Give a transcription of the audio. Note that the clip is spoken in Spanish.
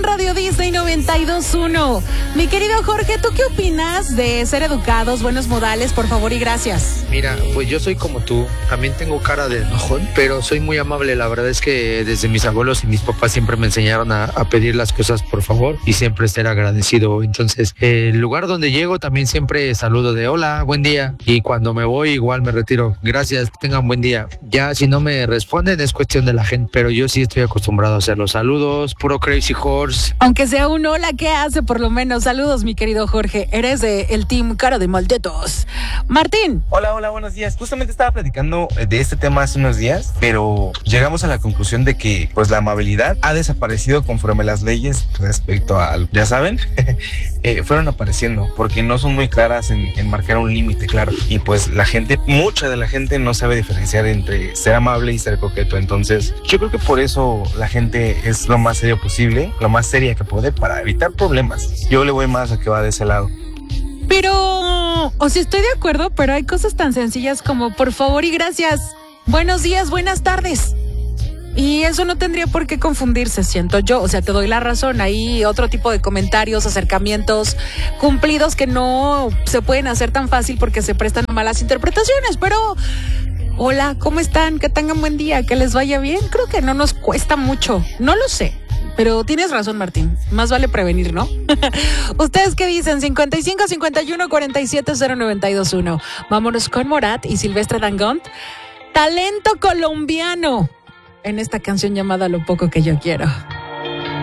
Radio Disney 92.1. Mi querido Jorge, ¿tú qué opinas de ser educados, buenos modales, por favor y gracias? Mira, pues yo soy como tú, también tengo cara de enojón, pero soy muy amable. La verdad es que desde mis abuelos y mis papás siempre me enseñaron a pedir las cosas por favor y siempre ser agradecido. Entonces, el lugar donde llego también siempre saludo de hola, buen día. Y cuando me voy igual me retiro. Gracias, tengan buen día. Ya si no me responden es cuestión de la gente, pero yo sí estoy acostumbrado a hacer los saludos, puro Crazy Horse. Aunque sea un hola, ¿qué hace por lo menos? Saludos, mi querido Jorge. Eres el team cara de maldetos. Martín. Hola, buenos días. Justamente estaba platicando de este tema hace unos días, pero llegamos a la conclusión de que pues la amabilidad ha desaparecido conforme las leyes respecto al, ya saben, fueron apareciendo, porque no son muy claras en marcar un límite, claro. Y pues la gente, mucha de la gente no sabe diferenciar entre ser amable y ser coqueto. Entonces, yo creo que por eso la gente es lo más serio posible, lo más seria que puede para evitar problemas. Yo le voy más a que va de ese lado. Pero, o sea, estoy de acuerdo, pero hay cosas tan sencillas como por favor y gracias. Buenos días, buenas tardes. Y eso no tendría por qué confundirse, siento yo. O sea, te doy la razón. Hay otro tipo de comentarios, acercamientos cumplidos que no se pueden hacer tan fácil porque se prestan malas interpretaciones. Pero, hola, ¿cómo están? Que tengan buen día, que les vaya bien. Creo que no nos cuesta mucho. No lo sé. Pero tienes razón, Martín. Más vale prevenir, ¿no? ¿Ustedes qué dicen? 55 51 47 0921. Vámonos con Morat y Silvestre Dangond. Talento colombiano en esta canción llamada Lo poco que yo quiero.